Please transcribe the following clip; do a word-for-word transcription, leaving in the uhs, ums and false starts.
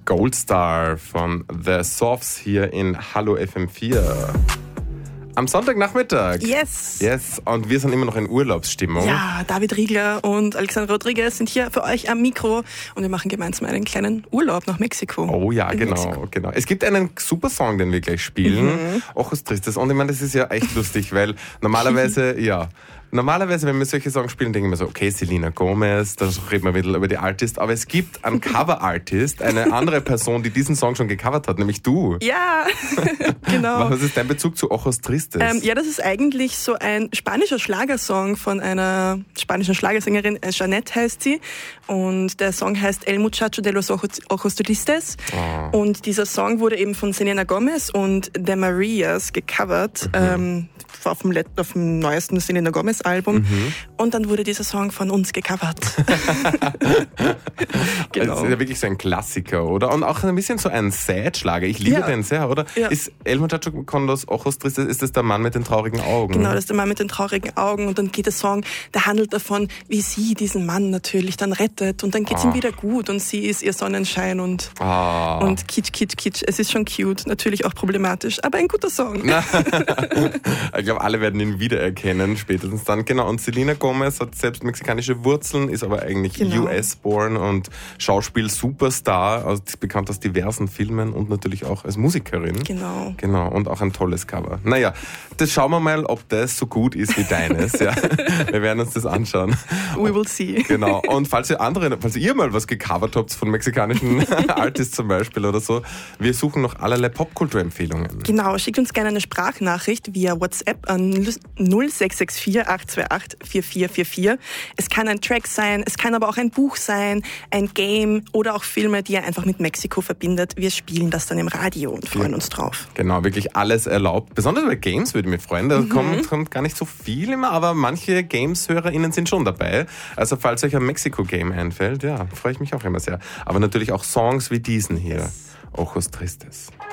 Gold Star von The Softs hier in Hallo F M vier. Am Sonntagnachmittag. Yes. Yes. Und wir sind immer noch in Urlaubsstimmung. Ja, David Riegler und Alexander Rodriguez sind hier für euch am Mikro und wir machen gemeinsam einen kleinen Urlaub nach Mexiko. Oh ja, genau, Mexiko. genau. Es gibt einen super Song, den wir gleich spielen. Mhm. Ojos Tristes. Und ich meine, das ist ja echt lustig, weil normalerweise, ja, normalerweise, wenn wir solche Songs spielen, denken wir so, okay, Selena Gomez, da reden wir wieder über die Artist, aber es gibt einen Cover-Artist, eine andere Person, die diesen Song schon gecovert hat, nämlich du. Ja, genau. Was ist dein Bezug zu Ojos Tristes? Ähm, ja, das ist eigentlich so ein spanischer Schlagersong von einer spanischen Schlagersängerin, äh, Jeanette heißt sie. Und der Song heißt El Muchacho de los Ojos, Ojos Tristes. Oh. Und dieser Song wurde eben von Selena Gomez und The Marias gecovert, mhm. ähm, auf, dem Let- auf dem neuesten Selena Gomez Album. Mhm. Und dann wurde dieser Song von uns gecovert. Genau. Das ist ja wirklich so ein Klassiker, oder? Und auch ein bisschen so ein Sad-Schlager. Ich liebe ja. den sehr, oder? Ja. Ist El Muchacho con los Ojos Tristes, ist das der Mann mit den traurigen Augen? Genau, das ist der Mann mit den traurigen Augen. Und dann geht der Song, der handelt davon, wie sie diesen Mann natürlich dann rettet. Und dann geht's ihm wieder gut. Und sie ist ihr Sonnenschein und, ah. und kitsch, kitsch, kitsch. Es ist schon cute, natürlich auch problematisch, aber ein guter Song. Ich glaube, alle werden ihn wiedererkennen, spätestens dann. Genau, und Selena Gomez hat selbst mexikanische Wurzeln, ist aber eigentlich genau. U S-born und Schauspiel-Superstar, also bekannt aus diversen Filmen und natürlich auch als Musikerin. Genau. Genau, und auch ein tolles Cover. Naja, das schauen wir mal, ob das so gut ist wie deines. Ja. Wir werden uns das anschauen. We will see. Genau, und falls ihr andere, falls ihr mal was gecovert habt von mexikanischen Artists zum Beispiel oder so, wir suchen noch allerlei Popkulturempfehlungen. Genau, schickt uns gerne eine Sprachnachricht via WhatsApp an null sechs sechs vier acht zwei acht vier vier vier vier. Es kann ein Track sein, es kann aber auch ein Buch sein, ein Game oder auch Filme, die ihr einfach mit Mexiko verbindet. Wir spielen das dann im Radio und freuen ja. uns drauf. Genau, wirklich alles erlaubt. Besonders bei Games würde ich mich freuen. Da mhm. kommt, kommt gar nicht so viel immer, aber manche Games-HörerInnen sind schon dabei. Also falls euch ein Mexiko-Game einfällt, ja, freue ich mich auch immer sehr. Aber natürlich auch Songs wie diesen hier. Yes. Ojos Tristes.